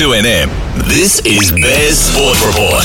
2NM. This is Bears Sport Report.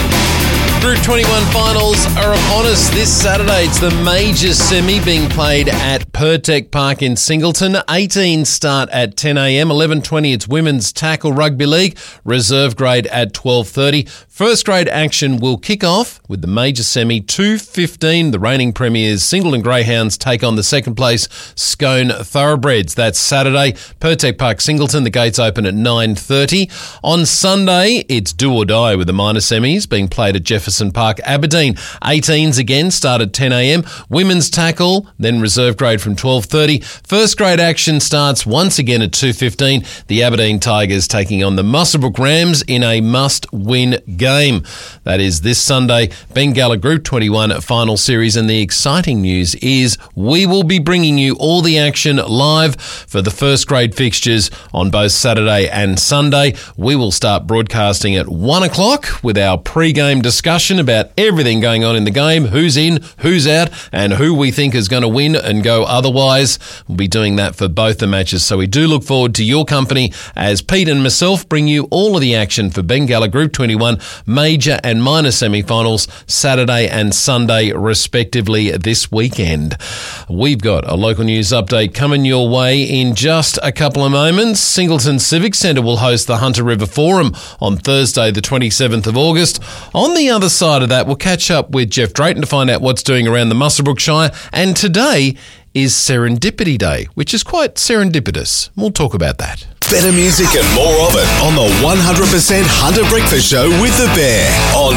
Group 21 finals are upon us this Saturday. It's the major semi being played at Pertec Park in Singleton. 18 start at 10 a.m. 11:20 it's women's tackle rugby league. Reserve grade at 12:30. First grade action will kick off with the major semi 2:15. The reigning premiers Singleton Greyhounds take on the second place Scone Thoroughbreds. That's Saturday. Pertec Park Singleton. The gates open at 9:30. On Sunday, it's do or die with the minor semis being played at Jefferson Park, Aberdeen. 18s again start at 10 a.m. Women's tackle, then reserve grade from 12:30. First grade action starts once again at 2:15. The Aberdeen Tigers taking on the Muswellbrook Rams in a must-win game. That is this Sunday, Bengala Group 21 final series. And the exciting news is we will be bringing you all the action live for the first grade fixtures on both Saturday and Sunday. We will start broadcasting at 1 o'clock with our pre-game discussion about everything going on in the game, who's in, who's out, and who we think is going to win and go otherwise. We'll be doing that for both the matches. So we do look forward to your company as Pete and myself bring you all of the action for Bengala Group 21 major and minor semi-finals Saturday and Sunday respectively this weekend. We've got a local news update coming your way in just a couple of moments. Singleton Civic Centre will host the Hunter River Forum on Thursday the 27th of August. On the other side of that, we'll catch up with Jeff Drayton to find out what's doing around the Muswellbrook Shire. And today is Serendipity Day, which is quite serendipitous. We'll talk about that. Better music and more of it on the 100% Hunter Breakfast Show with the Bear on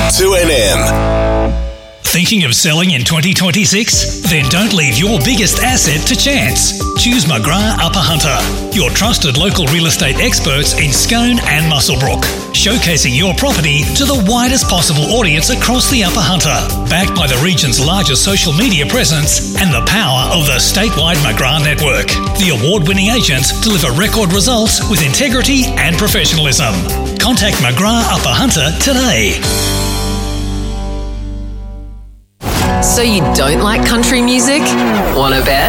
2NM. Thinking of selling in 2026? Then don't leave your biggest asset to chance. Choose McGrath Upper Hunter, your trusted local real estate experts in Scone and Muswellbrook, showcasing your property to the widest possible audience across the Upper Hunter, backed by the region's largest social media presence and the power of the statewide McGrath network. The award-winning agents deliver record results with integrity and professionalism. Contact McGrath Upper Hunter today. So you don't like country music? Wanna bet?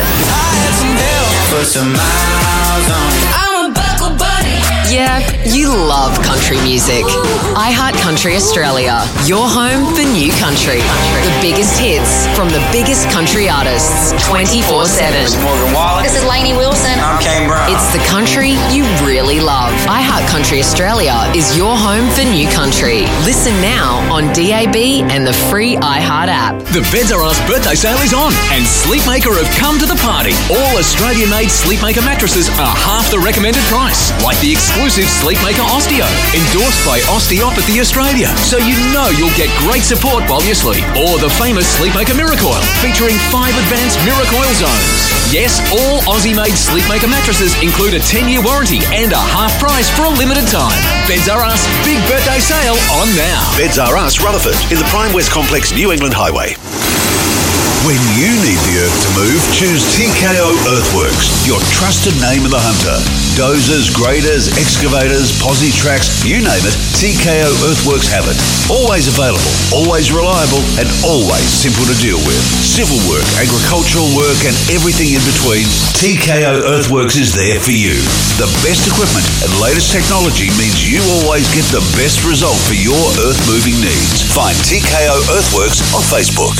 Yeah, you love country music. iHeartCountry Australia, your home for new country. The biggest hits from the biggest country artists, 24/7. This is Morgan Wallen. This is Lainey Wilson. I'm Kane Brown. It's the country you really love. iHeartCountry Australia is your home for new country. Listen now on DAB and the free iHeart app. The Beds R Us birthday sale is on, and Sleepmaker have come to the party. All Australian-made Sleepmaker mattresses are half the recommended price, like the exclusive Sleepmaker Osteo, endorsed by Osteopathy Australia, so you know you'll get great support while you sleep. Or the famous Sleepmaker Miracoil, featuring 5 advanced Miracoil zones. Yes, all Aussie-made Sleepmaker mattresses include a 10-year warranty and a half price for a limited time. Beds R Us big birthday sale on now. Beds R Us, Rutherford, in the Prime West Complex, New England Highway. When you need the earth to move, choose TKO Earthworks, your trusted name in the Hunter. Dozers, graders, excavators, posi tracks, you name it, TKO Earthworks have it. Always available, always reliable, and always simple to deal with. Civil work, agricultural work, and everything in between, TKO Earthworks is there for you. The best equipment and latest technology means you always get the best result for your earth-moving needs. Find TKO Earthworks on Facebook.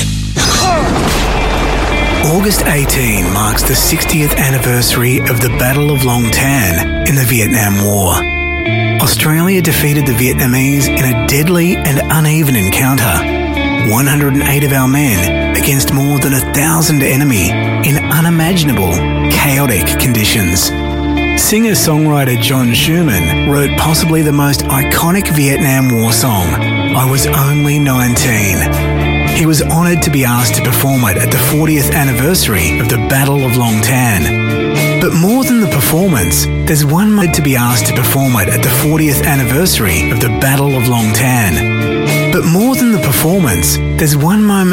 August 18 marks the 60th anniversary of the Battle of Long Tan in the Vietnam War. Australia defeated the Vietnamese in a deadly and uneven encounter. 108 of our men against more than 1,000 enemy in unimaginable, chaotic conditions. Singer-songwriter John Schumann wrote possibly the most iconic Vietnam War song, I Was Only 19. He was honoured to be asked to perform it at the 40th anniversary of the Battle of Long Tan. But more than the performance, there's one moment to be asked to perform it at the 40th anniversary of the Battle of Long Tan. But more than the performance, there's one moment